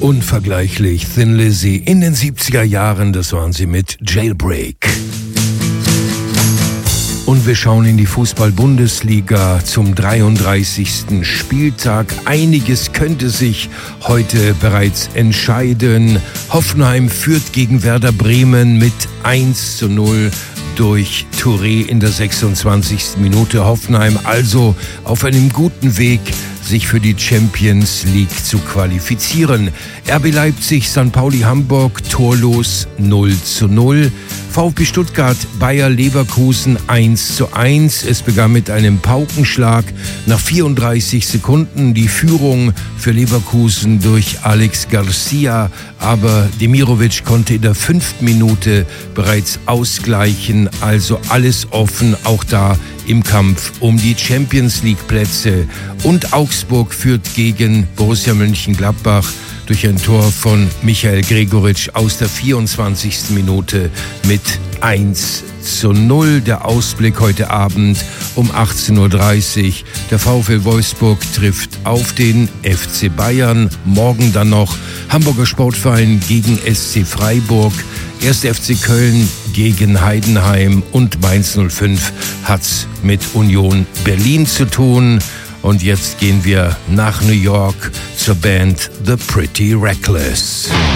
Unvergleichlich Thin Lizzy in den 70er Jahren, das waren sie mit Jailbreak. Und wir schauen in die Fußball-Bundesliga zum 33. Spieltag. Einiges könnte sich heute bereits entscheiden. Hoffenheim führt gegen Werder Bremen mit 1:0 durch Touré in der 26. Minute. Hoffenheim also auf einem guten Weg, sich für die Champions League zu qualifizieren. RB Leipzig, St. Pauli Hamburg, torlos 0:0. VfB Stuttgart, Bayer Leverkusen 1:1. Es begann mit einem Paukenschlag. Nach 34 Sekunden die Führung für Leverkusen durch Alex Garcia, aber Demirovic konnte in der 5. Minute bereits ausgleichen. Also alles offen, auch da im Kampf um die Champions League Plätze. Und Augsburg führt gegen Borussia Mönchengladbach durch ein Tor von Michael Gregoritsch aus der 24. Minute mit 1:0. Der Ausblick heute Abend um 18:30 Uhr. Der VfL Wolfsburg trifft auf den FC Bayern. Morgen dann noch Hamburger Sportverein gegen SC Freiburg. 1. FC Köln gegen Heidenheim und Mainz 05 hat's mit Union Berlin zu tun. Und jetzt gehen wir nach New York zur Band The Pretty Reckless.